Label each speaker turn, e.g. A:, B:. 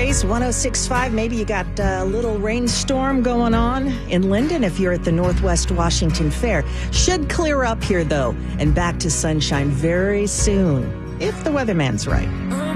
A: Race 106.5. Maybe you got a little rainstorm going on in Linden if you're at the Northwest Washington Fair. Should clear up here, though, and back to sunshine very soon, if the weatherman's right.